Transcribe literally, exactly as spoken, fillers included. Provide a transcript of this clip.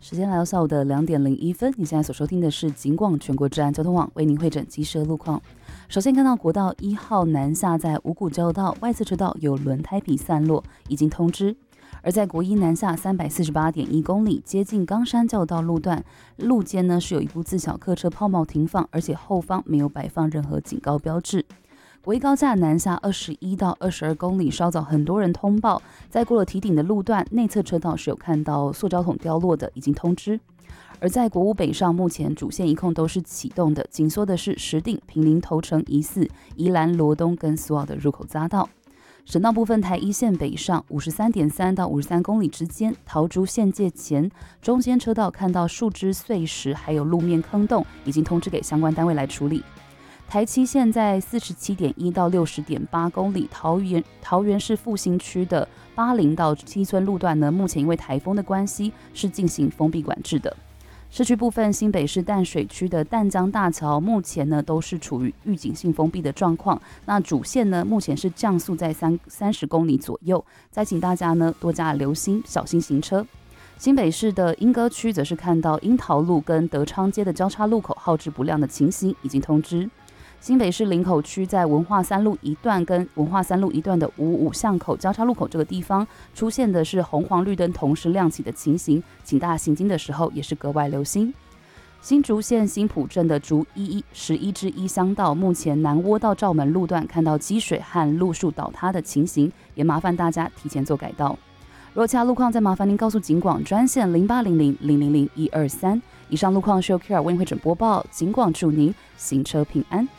时间来到下午的两点零一分，你现在所收听的是警广全国治安交通网为您会诊及时的路况。首先看到国道一号南下在五股交道外侧车道有轮胎皮散落，已经通知。而在国一南下三百四十八点一公里，接近冈山交道路段，路肩呢是有一部自小客车抛锚停放，而且后方没有摆放任何警告标志。国一高架南下二十一到二十二公里，稍早很多人通报，在过了堤顶的路段，内侧车道是有看到塑胶桶掉落的，已经通知。而在国五北上，目前主线一控都是启动的，紧缩的是石碇、坪林、头城、宜四、宜兰、罗东跟苏澳的入口匝道。省道部分，台一线北上五十三点三到五十三公里之间，桃竹县界前中间车道看到树枝碎石，还有路面坑洞，已经通知给相关单位来处理。台七线在四十七点一到六十点八公里，桃园桃园市复兴区的八零到七村路段呢，目前因为台风的关系是进行封闭管制的。市区部分，新北市淡水区的淡江大桥目前呢都是处于预警性封闭的状况。那主线呢目前是降速在三三十公里左右，再请大家呢多加留心，小心行车。新北市的莺歌区则是看到樱桃路跟德昌街的交叉路口号志不亮的情形，已经通知。新北市林口区在文化三路一段跟文化三路一段的五五巷口交叉路口这个地方出现的是红黄绿灯同时亮起的情形，请大家行经的时候也是格外留心。新竹县新埔镇的竹一十一之一乡道，目前南窝到罩门路段看到积水和路树倒塌的情形，也麻烦大家提前做改道。若其他路况，再麻烦您告诉警广专线零八零零零零零一二三。以上路况是由 Q R 为您会诊播报，警广祝您行车平安。